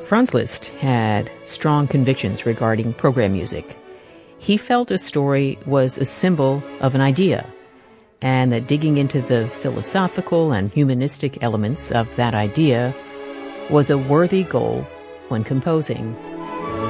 Franz Liszt had strong convictions regarding program music. He felt a story was a symbol of an idea, and that digging into the philosophical and humanistic elements of that idea was a worthy goal when composing.